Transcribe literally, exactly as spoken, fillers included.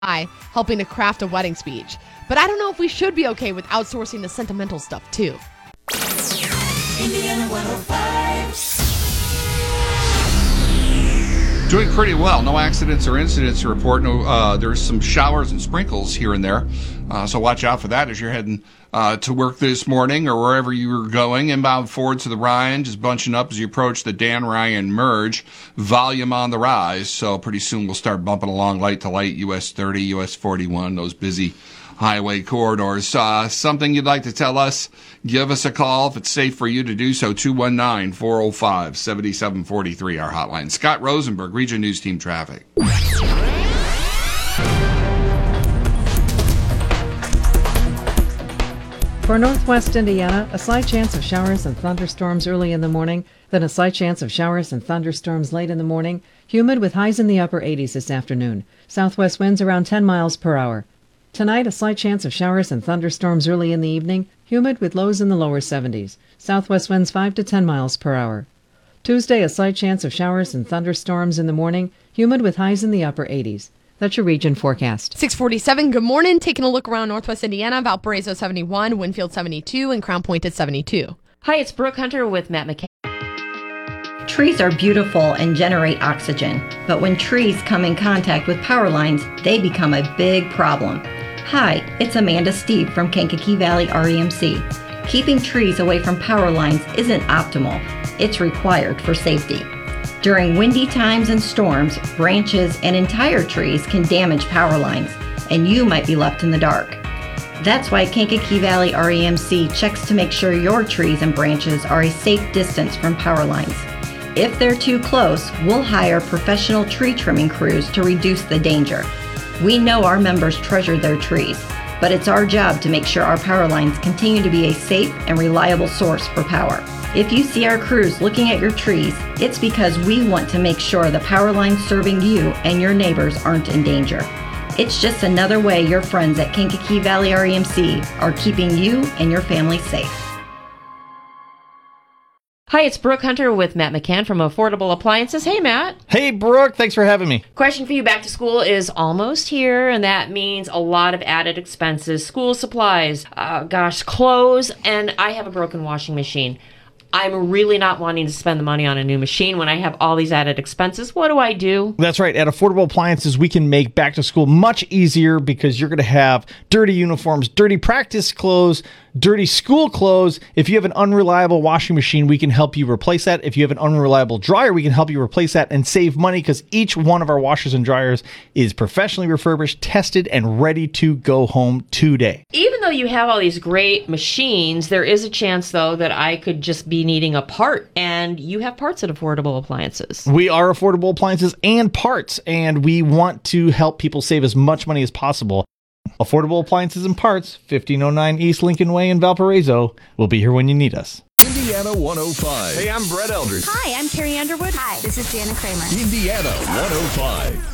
I helping to craft a wedding speech. But I don't know if we should be okay with outsourcing the sentimental stuff, too. Indiana one oh five. Doing pretty well. No accidents or incidents to report. No, uh, there's some showers and sprinkles here and there. Uh, so watch out for that as you're heading uh, to work this morning or wherever you're going. Inbound forward to the Ryan, just bunching up as you approach the Dan Ryan merge. Volume on the rise. So pretty soon we'll start bumping along light to light. U S thirty, U S forty-one, those busy highway corridors. Uh, something you'd like to tell us, give us a call if it's safe for you to do so. two one nine, four oh five, seven seven four three, our hotline. Scott Rosenberg, Region News Team Traffic. For northwest Indiana, a slight chance of showers and thunderstorms early in the morning, then a slight chance of showers and thunderstorms late in the morning. Humid with highs in the upper eighties this afternoon. Southwest winds around ten miles per hour. Tonight, a slight chance of showers and thunderstorms early in the evening, humid with lows in the lower seventies. Southwest winds five to ten miles per hour. Tuesday, a slight chance of showers and thunderstorms in the morning, humid with highs in the upper eighties. That's your region forecast. six forty-seven, good morning. Taking a look around northwest Indiana, Valparaiso seventy-one, Winfield seventy-two, and Crown Point at seventy-two. Hi, it's Brooke Hunter with Matt McCann. Trees are beautiful and generate oxygen, but when trees come in contact with power lines, they become a big problem. Hi, it's Amanda Steve from Kankakee Valley R E M C. Keeping trees away from power lines isn't optimal. It's required for safety. During windy times and storms, branches and entire trees can damage power lines, and you might be left in the dark. That's why Kankakee Valley R E M C checks to make sure your trees and branches are a safe distance from power lines. If they're too close, we'll hire professional tree trimming crews to reduce the danger. We know our members treasure their trees, but it's our job to make sure our power lines continue to be a safe and reliable source for power. If you see our crews looking at your trees, it's because we want to make sure the power lines serving you and your neighbors aren't in danger. It's just another way your friends at Kankakee Valley R E M C are keeping you and your family safe. Hi, it's Brooke Hunter with Matt McCann from Affordable Appliances. Hey, Matt. Hey, Brooke. Thanks for having me. Question for you. Back to school is almost here, and that means a lot of added expenses. School supplies, uh, gosh, clothes, and I have a broken washing machine. I'm really not wanting to spend the money on a new machine when I have all these added expenses. What do I do? That's right. At Affordable Appliances, we can make back to school much easier because you're going to have dirty uniforms, dirty practice clothes, dirty school clothes. If you have an unreliable washing machine, we can help you replace that. If you have an unreliable dryer, we can help you replace that and save money because each one of our washers and dryers is professionally refurbished, tested, and ready to go home today. Even though you have all these great machines, there is a chance, though, that I could just be needing a part, and you have parts at Affordable Appliances. We are Affordable Appliances and parts, and we want to help people save as much money as possible. Affordable Appliances and Parts, fifteen oh nine East Lincoln Way in Valparaiso. We'll be here when you need us. Indiana one oh five. Hey, I'm Brett Eldridge. Hi, I'm Carrie Underwood. Hi, this is Jana Kramer. Indiana one oh five.